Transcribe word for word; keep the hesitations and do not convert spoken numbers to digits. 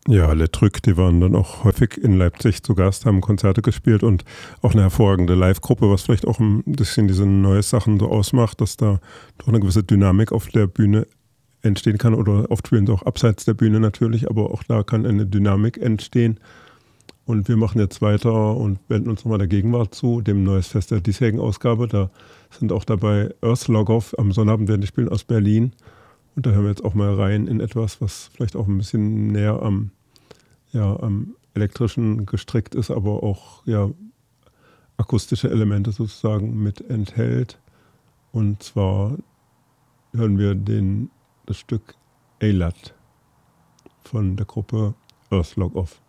Ja, Le Truc, die waren dann auch häufig in Leipzig zu Gast, haben Konzerte gespielt und auch eine hervorragende Live-Gruppe, was vielleicht auch ein bisschen diese neue Sachen so ausmacht, dass da doch eine gewisse Dynamik auf der Bühne entstehen kann oder oft spielen sie auch abseits der Bühne natürlich, aber auch da kann eine Dynamik entstehen. Und wir machen jetzt weiter und wenden uns nochmal der Gegenwart zu, dem Neues Fest der diesjährigen Ausgabe. Da sind auch dabei Earth Logoff, am Sonnabend werden die spielen aus Berlin. Und da hören wir jetzt auch mal rein in etwas, was vielleicht auch ein bisschen näher am, ja, am elektrischen gestrickt ist, aber auch ja, akustische Elemente sozusagen mit enthält. Und zwar hören wir den, das Stück Eilat von der Gruppe Earth Logoff.